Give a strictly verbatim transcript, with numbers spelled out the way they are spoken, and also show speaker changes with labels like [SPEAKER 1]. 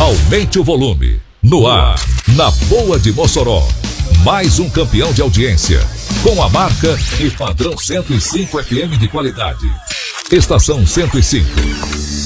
[SPEAKER 1] Aumente o volume. No ar, na Boa de Mossoró. Mais um campeão de audiência. Com a marca e padrão cento e cinco F M de qualidade. Estação cento e cinco.